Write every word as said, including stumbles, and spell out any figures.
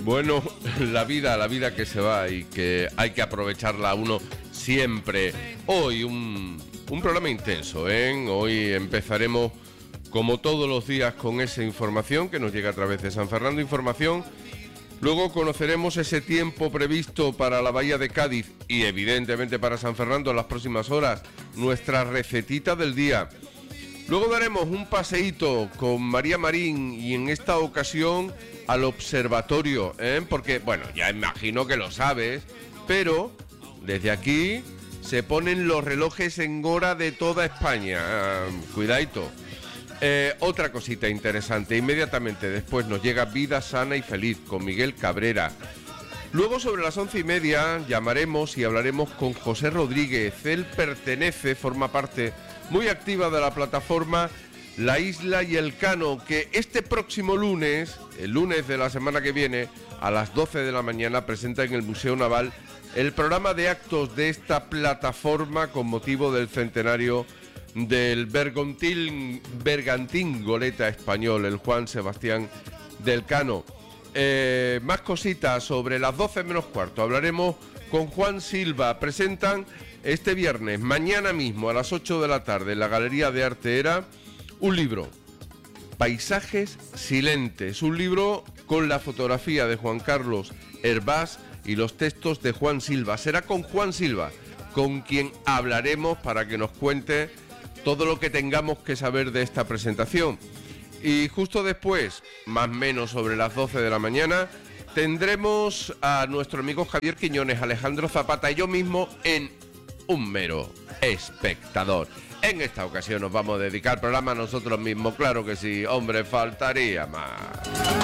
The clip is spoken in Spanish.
Bueno, la vida, la vida que se va y que hay que aprovecharla a uno siempre. Hoy un, un programa intenso, ¿eh? Hoy empezaremos, como todos los días, con esa información que nos llega a través de San Fernando Información. Luego conoceremos ese tiempo previsto para la Bahía de Cádiz y evidentemente para San Fernando en las próximas horas, nuestra recetita del día. Luego daremos un paseíto con María Marín y en esta ocasión al observatorio, ¿eh? Porque, bueno, ya imagino que lo sabes, pero desde aquí se ponen los relojes en hora de toda España. Ah, cuidadito. Eh, otra cosita interesante, inmediatamente después nos llega Vida Sana y Feliz con Miguel Cabrera. Luego sobre las once y media llamaremos y hablaremos con José Rodríguez. Él pertenece, forma parte muy activa de la plataforma La Isla y el Cano, que este próximo lunes, el lunes de la semana que viene, a las doce de la mañana, presenta en el Museo Naval el programa de actos de esta plataforma con motivo del centenario del Bergantín, Bergantín Goleta español, el Juan Sebastián del Cano. Eh, más cositas sobre las doce menos cuarto. Hablaremos con Juan Silva. Presentan este viernes, mañana mismo, a las ocho de la tarde, en la Galería de Arte Era, un libro, Paisajes Silentes. Un libro con la fotografía de Juan Carlos Hervás y los textos de Juan Silva. Será con Juan Silva con quien hablaremos para que nos cuente todo lo que tengamos que saber de esta presentación. Y justo después, más o menos sobre las doce de la mañana, tendremos a nuestro amigo Javier Quiñones, Alejandro Zapata y yo mismo en Un Mero Espectador. En esta ocasión nos vamos a dedicar al programa a nosotros mismos, claro que sí, hombre, faltaría más.